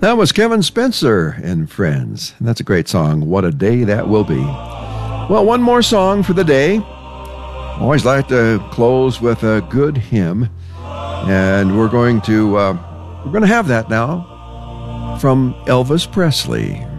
That was Kevin Spencer and Friends. And that's a great song. What a day that will be. Well, one more song for the day. Always like to close with a good hymn. And we're going to have that now from Elvis Presley.